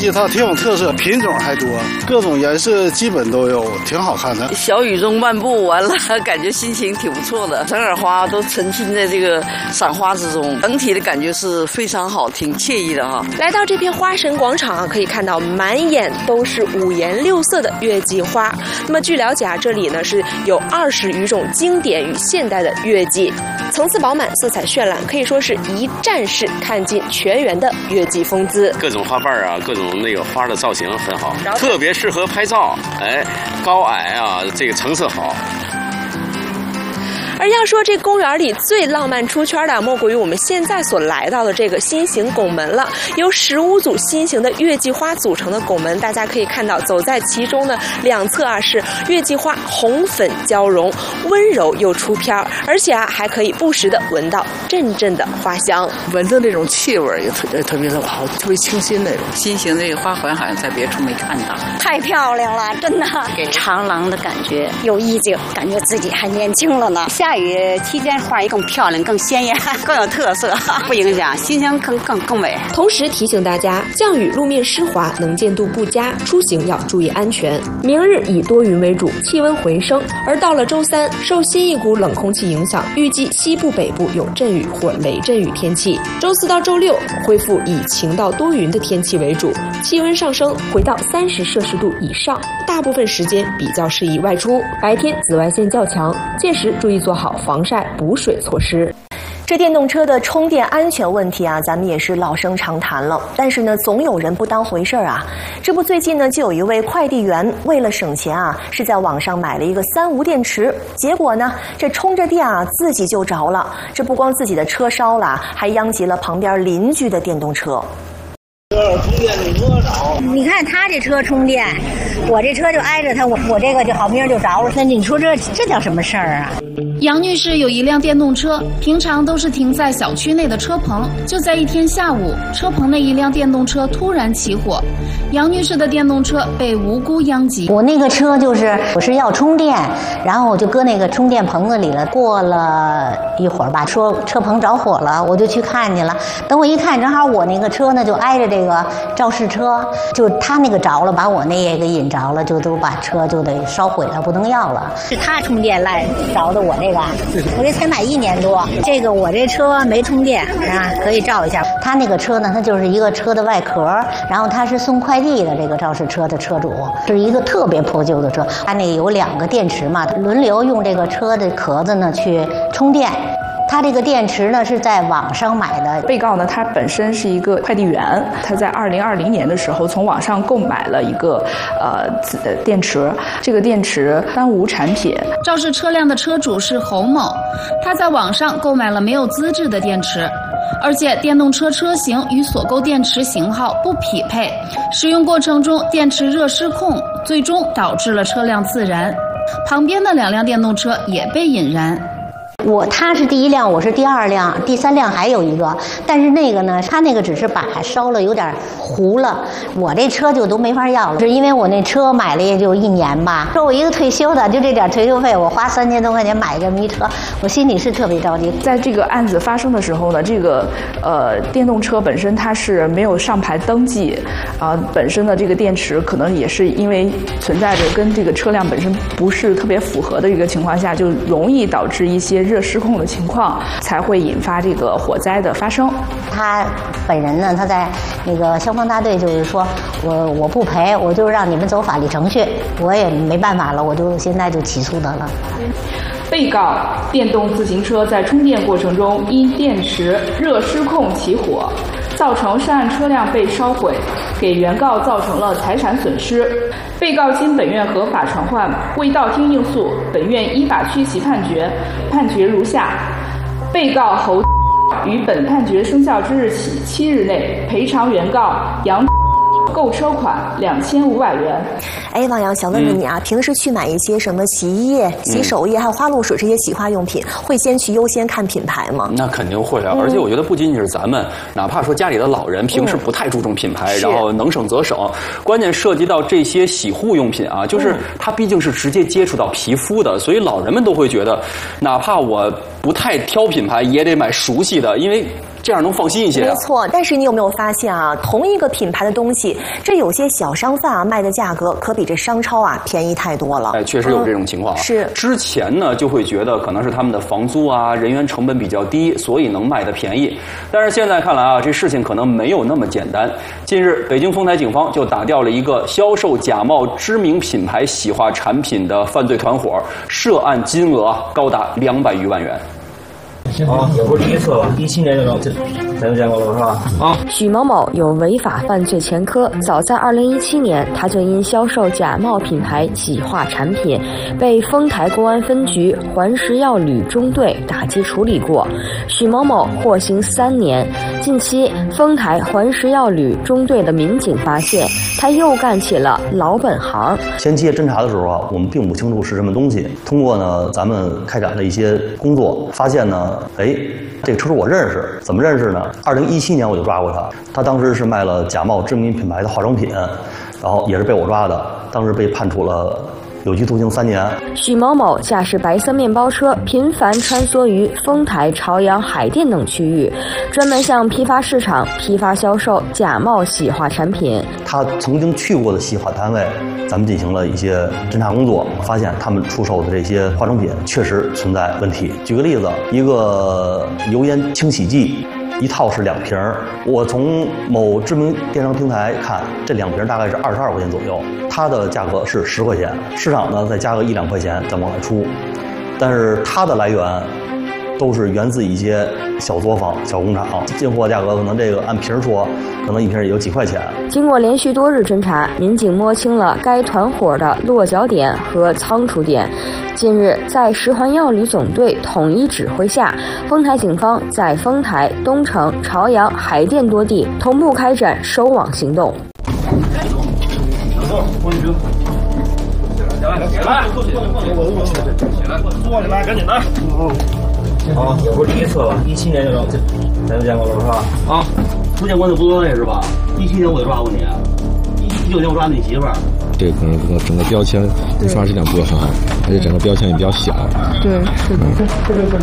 一套挺有特色，品种还多，各种颜色基本都有，挺好看的。 小雨中漫步完了，感觉心情挺不错的。整耳花都沉浸在这个赏花之中，整体的感觉是非常好，挺惬意的哈。 来到这片花神广场啊，可以看到满眼都是五颜六色的月季花。那么据了解啊，这里呢是有20余种经典与现代的月季，层次饱满，色彩绚烂，可以说是一站式看尽全园的月季风姿。 各种花瓣啊，各种那个花的造型很好，特别适合拍照。哎，高矮啊，这个成色好。 而要说这公园里最浪漫出圈的，莫过于我们现在所来到的这个心形拱门了。由15组心形的月季花组成的拱门，大家可以看到，走在其中的两侧啊是月季花红粉交融，温柔又出片，而且啊还可以不时的闻到阵阵的花香， 闻着那种气味也特别的好，特别清新那种。心形的这个花环好像在别处没看到， 太漂亮了，真的给长廊的感觉有意境，感觉自己还年轻了呢。下雨期间花也更漂亮、更鲜艳、更有特色，不影响，心情更美。 同时提醒大家，降雨路面湿滑，能见度不佳，出行要注意安全。明日以多云为主，气温回升，而到了周三，受新一股冷空气影响，预计西部北部有阵雨或雷阵雨天气。周四到周六恢复以晴到多云的天气为主，气温上升回到30摄氏度以上，大部分时间比较适宜外出。白天紫外线较强，届时注意做好防晒补水措施。 这电动车的充电安全问题啊，咱们也是老生常谈了。但是呢，总有人不当回事儿啊。这不，最近呢，就有一位快递员为了省钱啊，是在网上买了一个3无电池，结果呢，这充着电啊，自己就着了。这不光自己的车烧了，还殃及了旁边邻居的电动车。 充电有多少？ 你看他这车充电，我这车就挨着他，我这个就好明就着了。那你说这叫什么事儿啊？ 杨女士有一辆电动车，平常都是停在小区内的车棚。就在一天下午，车棚内一辆电动车突然起火，杨女士的电动车被无辜殃及。 我那个车我是要充电，然后我就搁那个充电棚子里了。过了一会儿吧，说车棚着火了，我就去看去了。等我一看，正好我那个车呢就挨着这个肇事车，就他那个着了，把我那也给引着了，就都把车就得烧毁了，不能要了。 是他充电赖着的我这个，我这才买1年多，这个我这车没充电啊，可以照一下。 他那个车呢，它就是一个车的外壳，然后他是送快递的这个肇事车的车主，是一个特别破旧的车，他那个有2个电池嘛，轮流用这个车的壳子呢去充电。他这个电池呢是在网上买的。 被告呢，他本身是一个快递员，他在2020年的时候从网上购买了一个电池，这个电池3无产品。 肇事车辆的车主是侯某，他在网上购买了没有资质的电池，而且电动车车型与所购电池型号不匹配，使用过程中电池热失控，最终导致了车辆自燃。旁边的2辆电动车也被引燃。 他是第1辆，我是第2辆，第3辆还有一个，但是那个呢，他那个只是把烧了有点糊了，我这车就都没法要了，是因为我那车买了也就1年吧。说我一个退休的，就这点退休费，我花3000多块钱买这么一车，我心里是特别着急。 在这个案子发生的时候呢，这个电动车本身它是没有上牌登记，本身的这个电池可能也是因为存在着跟这个车辆本身不是特别符合的一个情况下，就容易导致一些热失控的情况，才会引发这个火灾的发生。 他本人呢，他在那个消防大队就是说，我不赔，我就让你们走法律程序，我也没办法了，我就现在就起诉他了。 被告电动自行车在充电过程中因电池热失控起火，造成涉案车辆被烧毁，给原告造成了财产损失。被告经本院合法传唤，未到庭应诉，本院依法缺席判决。判决如下：被告侯于本判决生效之日起7日内赔偿原告杨购车款2500元。 哎，王洋，想问问你啊，平时去买一些什么洗衣液、洗手液，还有花露水这些洗化用品，会先去优先看品牌吗？ 那肯定会啊，而且我觉得不仅仅是咱们，哪怕说家里的老人平时不太注重品牌，然后能省则省，关键涉及到这些洗护用品啊，就是它毕竟是直接接触到皮肤的，所以老人们都会觉得，哪怕我不太挑品牌，也得买熟悉的，因为这样能放心一些。 没错，但是你有没有发现啊，同一个品牌的东西，这有些小商贩啊卖的价格可比这商超啊便宜太多了。 哎，确实有这种情况。 是之前呢就会觉得可能是他们的房租啊、人员成本比较低，所以能卖得便宜。但是现在看来啊，这事情可能没有那么简单。近日，北京丰台警方就打掉了一个销售假冒知名品牌洗化产品的犯罪团伙，涉案金额高达200余万元。 也不是第一次了，17年咱就见过了是吧？ 许某某有违法犯罪前科，早在2017年，他就因销售假冒品牌洗化产品，被丰台公安分局环食药旅中队打击处理过。许某某获刑3年。近期，丰台环食药旅中队的民警发现，他又干起了老本行。 前期侦查的时候啊，我们并不清楚是什么东西。通过呢，咱们开展了一些工作，发现呢，这个车主我认识，怎么认识呢？2017年我就抓过他，他当时是卖了假冒知名品牌的化妆品，然后也是被我抓的，当时被判处了有期徒刑3年。 许某某驾驶白色面包车频繁穿梭于丰台、朝阳、海淀等区域，专门向批发市场批发销售假冒洗化产品。 他曾经去过的洗化单位，咱们进行了一些侦查工作，发现他们出售的这些化妆品确实存在问题。举个例子，一个油烟清洗剂一套是2瓶，我从某知名电商平台看，这2瓶大概是22块钱左右，它的价格是10块钱，市场呢再加个1-2块钱再往外出，但是它的来源都是源自一些小作坊、小工厂，进货价格可能这个按瓶说，可能1瓶也有几块钱。 经过连续多日侦查，民警摸清了该团伙的落脚点和仓储点。近日，在食环药旅总队统一指挥下，丰台警方在丰台、东城、朝阳、海淀多地同步开展收网行动。 来，赶紧的。也不是第一次了，17年咱就见过了是吧？出现过的不多那是吧？17年我就抓过你，19年我抓你媳妇儿。 这个可能整个标签印刷质量不是很好，而且整个标签也比较小。 对，是的。这个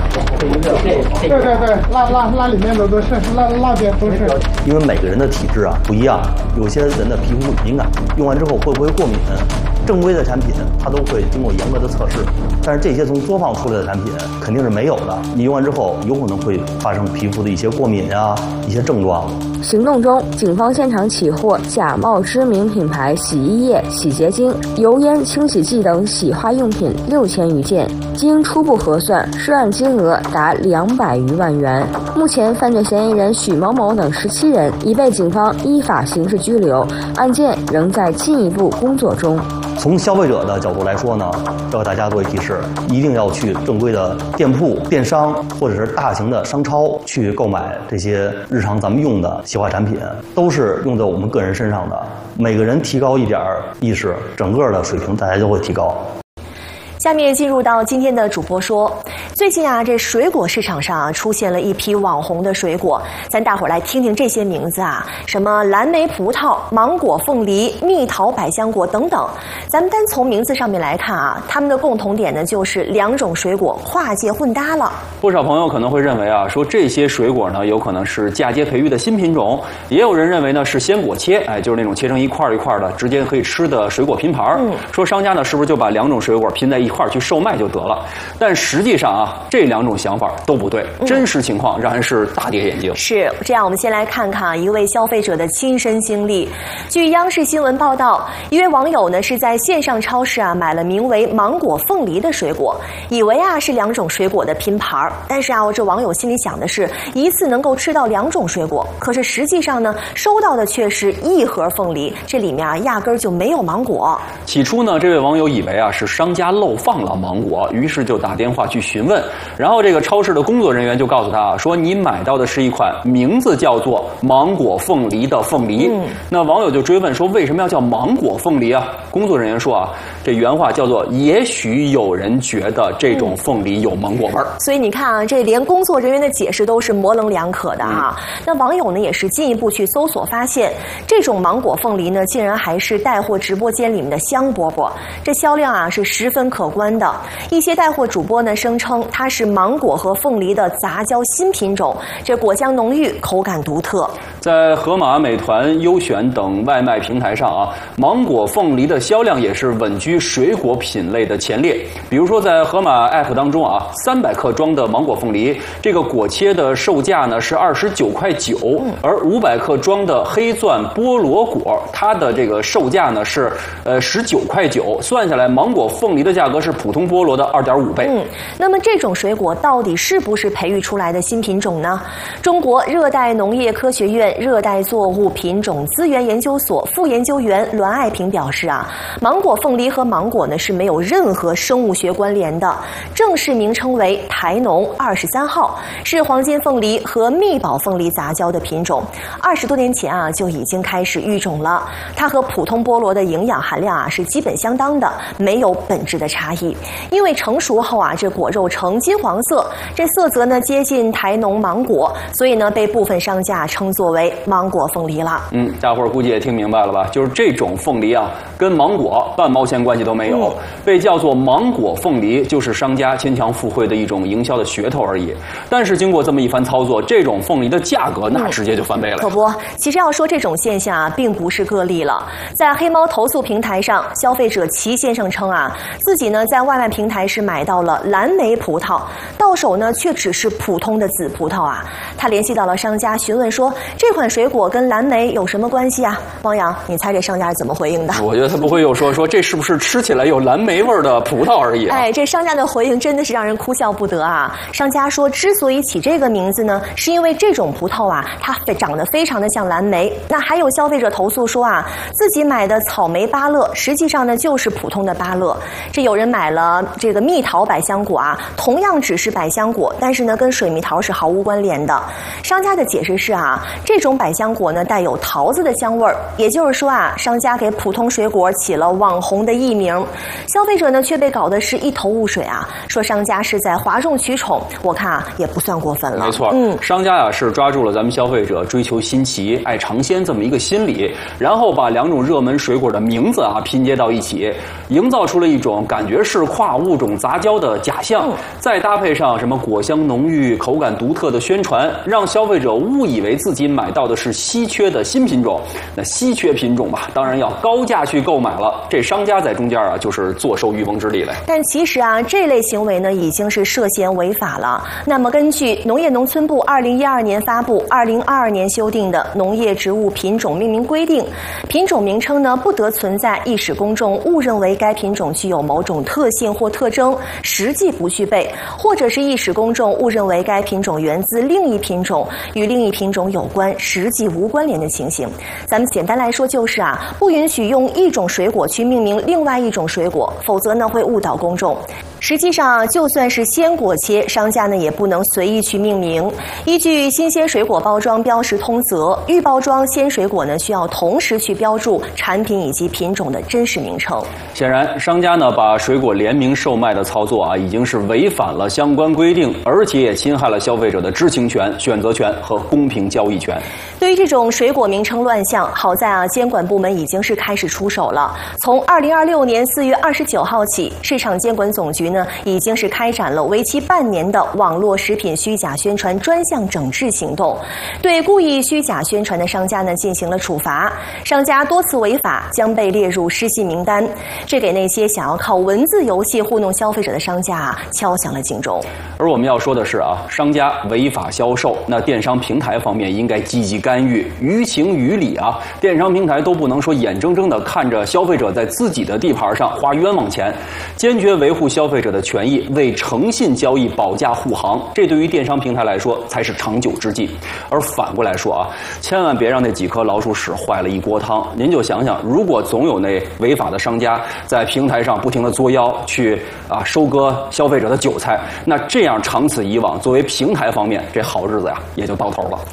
对，拉里面的都是拉边都是。 因为每个人的体质啊不一样，有些人的皮肤敏感，用完之后会不会过敏？正规的产品它都会经过严格的测试，但是这些从作坊出来的产品肯定是没有的。你用完之后有可能会发生皮肤的一些过敏啊，一些症状。 行动中，警方现场起获假冒知名品牌洗衣液、洗洁精、油烟清洗剂等洗化用品6000余件，经初步核算，涉案金额达200余万元。目前，犯罪嫌疑人许某某等17人已被警方依法刑事拘留，案件仍在进一步工作中。 从消费者的角度来说呢，要给大家做一提示，一定要去正规的店铺、电商或者是大型的商超去购买这些日常咱们用的洗化产品，都是用在我们个人身上的。每个人提高一点意识，整个的水平大家就会提高。 下面进入到今天的主播说，最近啊，这水果市场上啊出现了一批网红的水果，咱大伙儿来听听这些名字啊，什么蓝莓葡萄、芒果凤梨、蜜桃百香果等等。咱们单从名字上面来看啊，他们的共同点呢就是2种水果跨界混搭了。 不少朋友可能会认为啊，说这些水果呢有可能是嫁接培育的新品种，也有人认为呢是鲜果切，就是那种切成一块一块的直接可以吃的水果拼盘。说商家呢是不是就把2种水果拼在一块去售卖就得了？但实际上啊，这2种想法都不对，真实情况让人是大跌眼镜。 是这样，我们先来看看一位消费者的亲身经历。据央视新闻报道，一位网友呢是在线上超市啊买了名为芒果凤梨的水果，以为啊是2种水果的拼盘，但是啊这网友心里想的是一次能够吃到2种水果，可是实际上呢收到的却是1盒凤梨，这里面啊压根儿就没有芒果。 起初呢，这位网友以为啊是商家漏放了芒果，于是就打电话去询问，然后这个超市的工作人员就告诉他说，你买到的是一款名字叫做芒果凤梨的凤梨。那网友就追问说，为什么要叫芒果凤梨啊？工作人员说啊，这原话叫做也许有人觉得这种凤梨有芒果味儿。 所以你看啊，这连工作人员的解释都是模棱两可的啊。那网友呢也是进一步去搜索，发现这种芒果凤梨呢竟然还是带货直播间里面的香饽饽，这销量啊是十分可关的。一些带货主播呢声称它是芒果和凤梨的杂交新品种，这果香浓郁，口感独特。 在盒马、美团、优选等外卖平台上啊，芒果、凤梨的销量也是稳居水果品类的前列。比如说在盒马 App 当中啊，300克装的芒果凤梨，这个果切的售价呢是29.9块，而500克装的黑钻菠萝果，它的这个售价呢是19.9块，算下来芒果凤梨的价格是普通菠萝的2.5倍。 那么这种水果到底是不是培育出来的新品种呢？中国热带农业科学院热带作物品种资源研究所副研究员栾爱平表示啊，芒果凤梨和芒果呢是没有任何生物学关联的，正式名称为台农23号，是黄金凤梨和蜜宝凤梨杂交的品种。20多年前啊就已经开始育种了，它和普通菠萝的营养含量啊是基本相当的，没有本质的差异。因为成熟后啊，这果肉呈金黄色，这色泽呢接近台农芒果，所以呢被部分商家称作为芒果凤梨了。 大伙儿估计也听明白了吧？就是这种凤梨啊，跟芒果半毛钱关系都没有，被叫做芒果凤梨，就是商家牵强附会的一种营销的噱头而已。但是经过这么一番操作，这种凤梨的价格那直接就翻倍了。 可不，其实要说这种现象啊，并不是个例了。在黑猫投诉平台上，消费者齐先生称啊，自己呢在外卖平台是买到了蓝莓葡萄，到手呢却只是普通的紫葡萄啊。他联系到了商家，询问说这款水果跟蓝莓有什么关系啊？汪洋，你猜这商家是怎么回应的？ 我觉得他不会又说这是不是吃起来有蓝莓味的葡萄而已啊？ 这商家的回应真的是让人哭笑不得啊！商家说，之所以起这个名字呢，是因为这种葡萄啊，它长得非常的像蓝莓。那还有消费者投诉说啊，自己买的草莓芭乐，实际上呢就是普通的芭乐。这有人买了这个蜜桃百香果啊，同样只是百香果，但是呢跟水蜜桃是毫无关联的。商家的解释是啊，这种百香果呢带有桃子的香味儿，也就是说啊，商家给普通水果起了网红的艺名，消费者呢却被搞得是一头雾水啊，说商家是在哗众取宠，我看啊也不算过分了。 没错，商家啊是抓住了咱们消费者追求新奇、爱尝鲜这么一个心理，然后把两种热门水果的名字啊拼接到一起，营造出了一种感觉是跨物种杂交的假象，再搭配上什么果香浓郁、口感独特的宣传，让消费者误以为自己买到的是稀缺的新品种。那稀缺品种吧，当然要高价去购买了。这商家在中间啊，就是坐收渔翁之利了。 但其实啊，这类行为呢，已经是涉嫌违法了。那么，根据农业农村部2012年发布、2022年修订的《农业植物品种命名规定》，品种名称呢，不得存在易使公众误认为该品种具有某种特性或特征，实际不具备，或者是易使公众误认为该品种源自另一品种，与另一品种有关，实际无关联的情形。咱们简单来说就是啊，不允许用一种水果去命名另外一种水果，否则呢会误导公众。实际上，就算是鲜果切，商家呢也不能随意去命名。依据《新鲜水果包装标识通则》，预包装鲜水果呢需要同时去标注产品以及品种的真实名称。 显然，商家呢把水果联名售卖的操作啊，已经是违反了相关规定，而且也侵害了消费者的知情权、选择权和公平交易权。 对于这种水果名称乱象，好在啊，监管部门已经是开始出手了。从2026年4月29号起，市场监管总局呢已经是开展了为期半年的网络食品虚假宣传专项整治行动，对故意虚假宣传的商家呢进行了处罚，商家多次违法将被列入失信名单。这给那些想要靠文字游戏糊弄消费者的商家啊敲响了警钟。 而我们要说的是啊，商家违法销售，那电商平台方面应该积极干预，于情于理啊，电商平台都不能说眼睁睁地看着消费者在自己的地盘上花冤枉钱，坚决维护消费者的权益，为诚信交易保驾护航，这对于电商平台来说才是长久之计。而反过来说啊，千万别让那几颗老鼠屎坏了一锅汤。您就想想，如果总有那违法的商家在平台上不停地作妖，去收割消费者的韭菜，那这样长此以往，作为平台方面，这好日子呀也就到头了。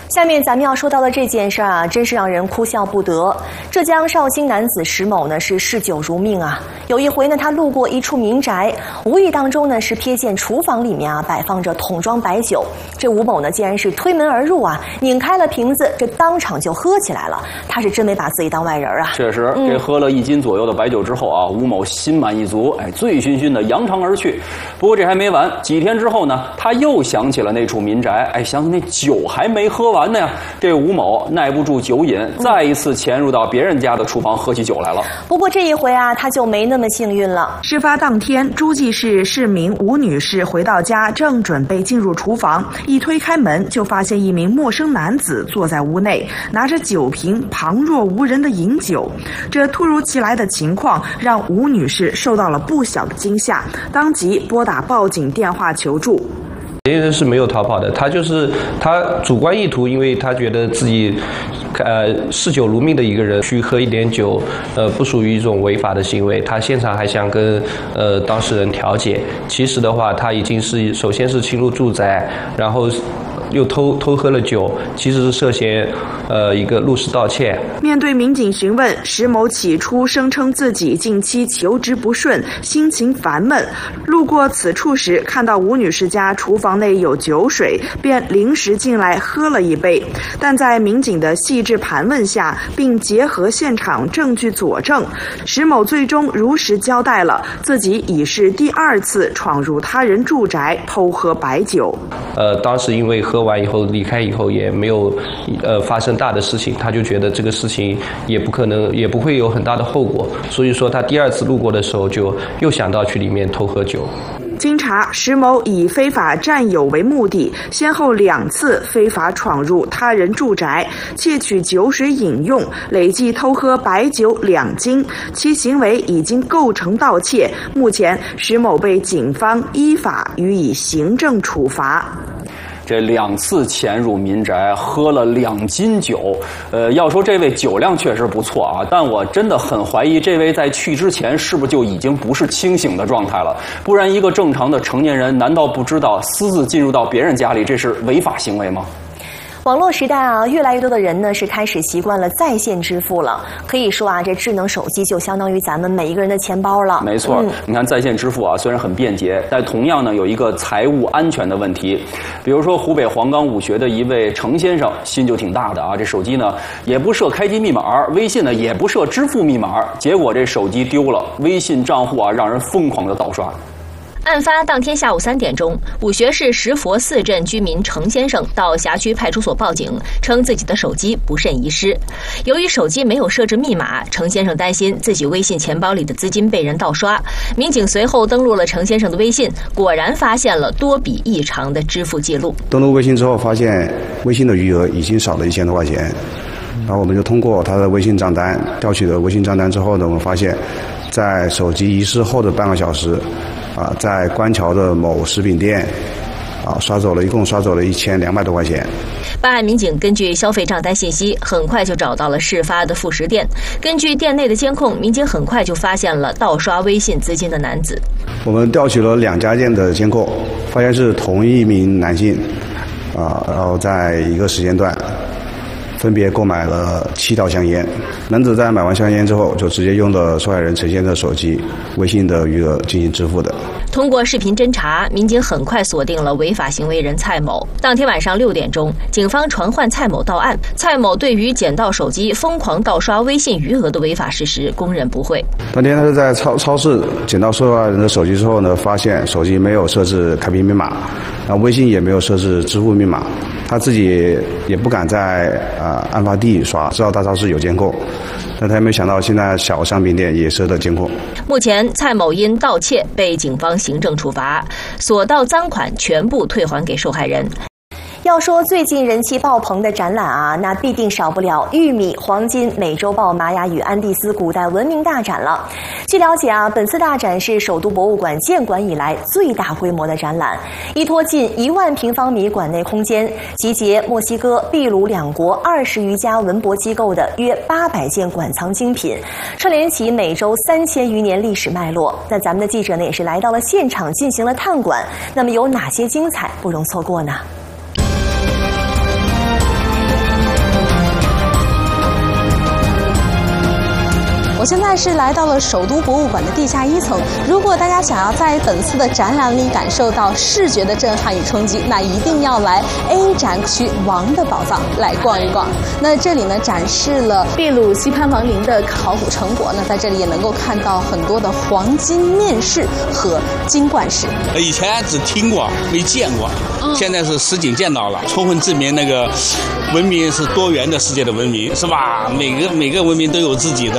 下面咱们要说到的这件事啊，真是让人哭笑不得。浙江绍兴男子石某呢是嗜酒如命啊。有一回呢，他路过一处民宅，无意当中呢是瞥见厨房里面啊摆放着桶装白酒。这吴某呢竟然是推门而入啊，拧开了瓶子，这当场就喝起来了。他是真没把自己当外人啊。 确实，这喝了1斤左右的白酒之后啊，吴某心满意足，醉醺醺的扬长而去。不过这还没完，几天之后呢，他又想起了那处民宅，想起那酒还没喝完呢呀。这吴某耐不住酒瘾，再一次潜入到别人家的厨房喝起酒来了。 不过这一回啊，他就没那么幸运了。 事发当天，诸暨市市民吴女士回到家，正准备进入厨房，一推开门就发现一名陌生男子坐在屋内，拿着酒瓶旁若无人的饮酒。这突如其来的情况让吴女士受到了不小的惊吓，当即拨打报警电话求助。 嫌疑人是没有逃跑的，他主观意图，因为他觉得自己嗜酒如命的一个人去喝一点酒，不属于一种违法的行为。他现场还想跟当事人调解，其实的话，他已经是首先是侵入住宅，然后又偷喝了酒，其实是涉嫌一个入室盗窃。 面对民警询问，石某起初声称自己近期求职不顺，心情烦闷，路过此处时看到吴女士家厨房内有酒水，便临时进来喝了一杯。但在民警的细致盘问下，并结合现场证据佐证，石某最终如实交代了自己已是第2次闯入他人住宅偷喝白酒。 当时因为喝完以后离开以后也没有发生大的事情，他就觉得这个事情也不会有很大的后果，所以说他第2次路过的时候就又想到去里面偷喝酒。 经查，石某以非法占有为目的，先后2次非法闯入他人住宅，窃取酒水饮用，累计偷喝白酒2斤，其行为已经构成盗窃。目前，石某被警方依法予以行政处罚。 这2次潜入民宅，喝了2斤酒。要说这位酒量确实不错啊，但我真的很怀疑这位在去之前是不是就已经不是清醒的状态了？不然一个正常的成年人，难道不知道私自进入到别人家里，这是违法行为吗？ 网络时代啊，越来越多的人呢是开始习惯了在线支付了。可以说啊，这智能手机就相当于咱们每一个人的钱包了。 没错，你看在线支付啊，虽然很便捷，但同样呢有一个财务安全的问题。比如说湖北黄冈武学的一位程先生，心就挺大的啊，这手机呢也不设开机密码，微信呢也不设支付密码，结果这手机丢了，微信账户啊让人疯狂的盗刷。 案发当天下午3点钟，武学市石佛寺镇居民程先生到辖区派出所报警，称自己的手机不慎遗失。由于手机没有设置密码，程先生担心自己微信钱包里的资金被人盗刷。民警随后登录了程先生的微信，果然发现了多笔异常的支付记录。 登录微信之后，发现微信的余额已经少了1000多块钱。然后我们就通过他的微信账单调取了微信账单之后呢，我们发现，在手机遗失后的半个小时，在官桥的某食品店，一共刷走了1200多块钱。 办案民警根据消费账单信息，很快就找到了事发的副食店。根据店内的监控，民警很快就发现了盗刷微信资金的男子。 我们调取了2家店的监控，发现是同一名男性，然后在一个时间段分别购买了7套香烟。男子在买完香烟之后，就直接用了受害人陈先的手机微信的余额进行支付的。 通过视频侦查，民警很快锁定了违法行为人蔡某。当天晚上6点钟，警方传唤蔡某到案。蔡某对于捡到手机、疯狂盗刷微信余额的违法事实供认不讳。 当天他是在超市捡到受害人的手机之后呢，发现手机没有设置开屏密码，微信也没有设置支付密码，他自己也不敢在案发地刷，知道大超市有监控，但他也没想到现在小商品店也设了监控。 目前蔡某因盗窃被警方行政处罚，所盗赃款全部退还给受害人。 要说最近人气爆棚的展览啊，那必定少不了玉米、黄金、美洲豹、玛雅与安第斯古代文明大展了。据了解啊，本次大展是首都博物馆建馆以来最大规模的展览，依托近1万平方米馆内空间，集结墨西哥、秘鲁2国20余家文博机构的约800件馆藏精品，串联起美洲3000余年历史脉络。那咱们的记者呢，也是来到了现场进行了探馆。那么有哪些精彩不容错过呢？ 我现在是来到了首都博物馆的地下1层。如果大家想要在本次的展览里感受到视觉的震撼与冲击，那一定要来 A 展区王的宝藏来逛一逛。那这里呢展示了秘鲁西潘王陵的考古成果，那在这里也能够看到很多的黄金面饰和金冠饰。 以前只听过没见过，现在是实景见到了，充分证明那个文明是多元的世界的文明，是吧？每个文明都有自己的